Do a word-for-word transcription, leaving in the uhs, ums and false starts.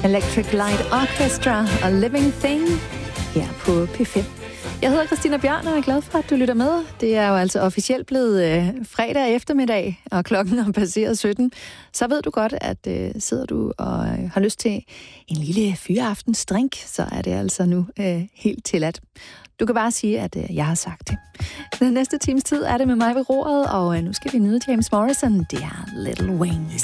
Electric Light Orchestra og Living Thing her på P fem. Jeg hedder Christina Bjørn, og er glad for, at du lytter med. Det er jo altså officielt blevet øh, fredag eftermiddag, og klokken er passeret sytten. Så ved du godt, at øh, sidder du og øh, har lyst til en lille fyraftensdrink, så er det altså nu øh, helt tilladt. Du kan bare sige, at øh, jeg har sagt det. Den næste times tid er det med mig ved roret, og øh, nu skal vi nyde James Morrison. Det er Little Wings.